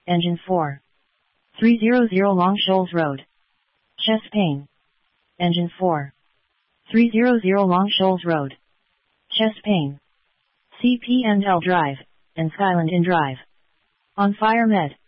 Engine 4. 300 Long Shoals Road. Chest pain. Engine 4. 300 Long Shoals Road. Chest pain. CP&L Drive, and Skyland Inn Drive. On Fire Med.